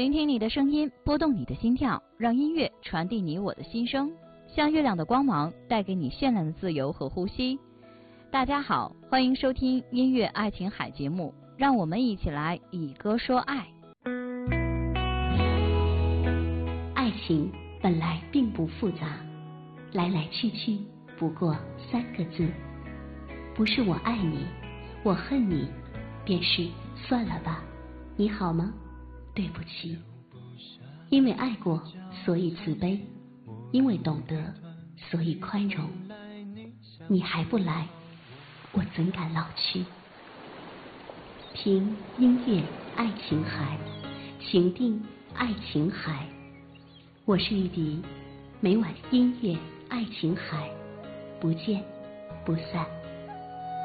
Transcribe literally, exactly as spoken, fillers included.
聆听你的声音，拨动你的心跳，让音乐传递你我的心声，像月亮的光芒，带给你绚烂的自由和呼吸。大家好，欢迎收听音乐爱琴海节目，让我们一起来以歌说爱。 爱情本来并不复杂，来来去去不过三个字，不是我爱你，我恨你，便是算了吧，你好吗？对不起。因为爱过，所以慈悲，因为懂得，所以宽容。你还不来，我怎敢老去？听音乐爱琴海，情定爱琴海。我是玉笛，每晚音乐爱琴海，不见不散。